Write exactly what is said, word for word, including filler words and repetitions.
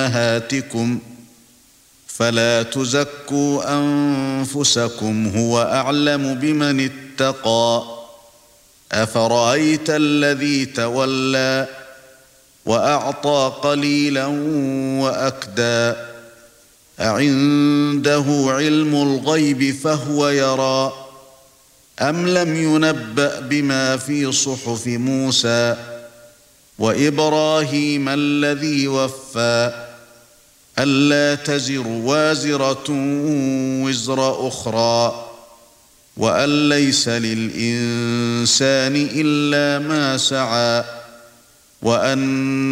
امهاتكم فلا تزكوا انفسكم هو اعلم بمن اتقى افرايت الذي تولى واعطى قليلا واكدى اعنده علم الغيب فهو يرى ام لم ينبأ بما في صحف موسى وابراهيم الذي وفى ألا تزر وازرة وزر أخرى وأن ليس للإنسان إلا ما سعى وأن